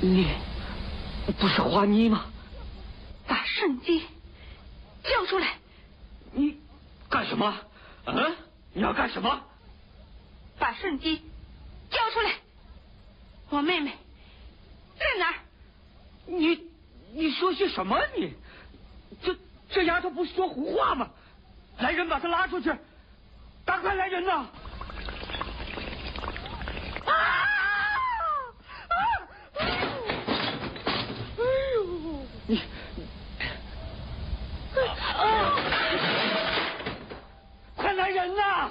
你不是华妮吗？ 把圣经交出来！ 你干什么？嗯？你要干什么？ 把圣经交出来！我妹妹在哪儿？ 你说些什么？你这丫头不是说胡话吗？来人，把她拉出去！赶快来人呐！快来人呐！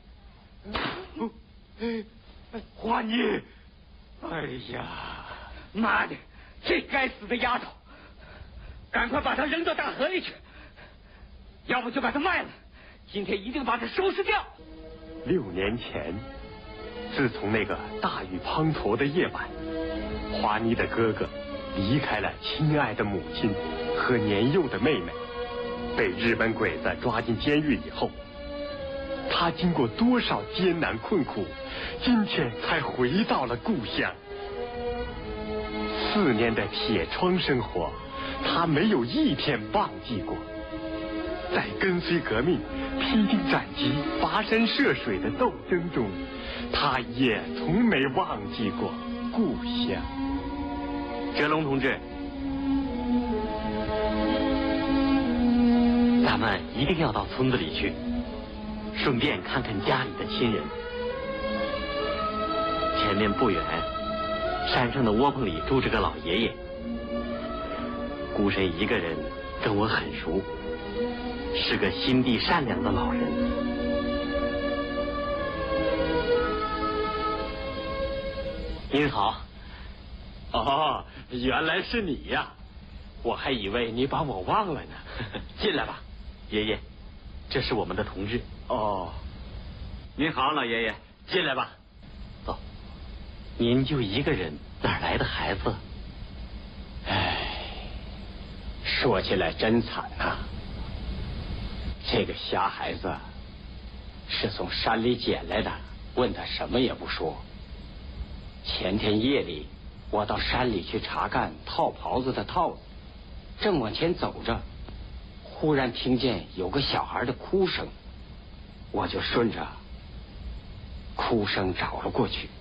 华妮，哎呀，妈的，这该死的丫头！赶快把她扔到大河里去，要不就把她卖了。今天一定把她收拾掉。 6年前，自从那个大雨滂沱的夜晚，华妮的哥哥离开了亲爱的母亲和年幼的妹妹，被日本鬼子抓进监狱以后，他经过多少艰难困苦，今天才回到了故乡。4年的铁窗生活，他没有一天忘记过。在跟随革命、披荆斩棘、跋山涉水的斗争中，他也从没忘记过故乡。 哲龙同志，咱们一定要到村子里去，顺便看看家里的亲人。前面不远，山上的窝棚里住着个老爷爷，孤身一个人，跟我很熟，是个心地善良的老人。您好。 哦，原来是你呀！我还以为你把我忘了呢。进来吧， 爷爷，这是我们的同志。 哦， 您好，老爷爷， 进来吧。 走。您就一个人，哪来的孩子？ 唉，说起来真惨呐。这个瞎孩子是从山里捡来的，问他什么也不说。前天夜里，我到山里去查看套袍子的套子，正往前走着，忽然听见有个小孩的哭声，我就顺着哭声找了过去。